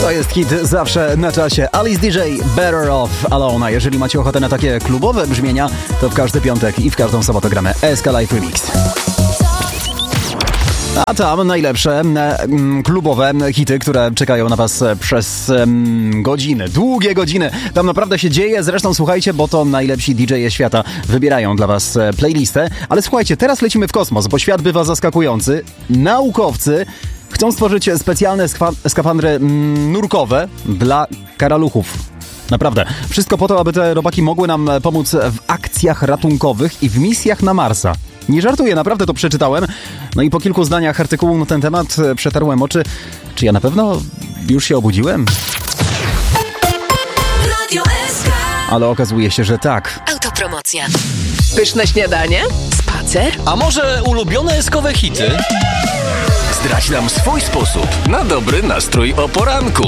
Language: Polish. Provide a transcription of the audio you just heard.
To jest hit zawsze na czasie. Alice DJ, Better Off Alone. A jeżeli macie ochotę na takie klubowe brzmienia, to w każdy piątek i w każdą sobotę gramy SK Live Remix. A tam najlepsze klubowe hity, które czekają na was przez godziny, długie godziny. Tam naprawdę się dzieje. Zresztą słuchajcie, bo to najlepsi DJ-e świata wybierają dla was playlistę. Ale słuchajcie, teraz lecimy w kosmos, bo świat bywa zaskakujący. Naukowcy chcą stworzyć specjalne skafandry nurkowe dla karaluchów. Naprawdę. Wszystko po to, aby te robaki mogły nam pomóc w akcjach ratunkowych i w misjach na Marsa. Nie żartuję, naprawdę to przeczytałem. No i po kilku zdaniach artykułu na ten temat przetarłem oczy. Czy ja na pewno już się obudziłem? Radio SK. Ale okazuje się, że tak. Autopromocja. Pyszne śniadanie? Spacer? A może ulubione eskowe hity? Zdradź nam swój sposób na dobry nastrój o poranku.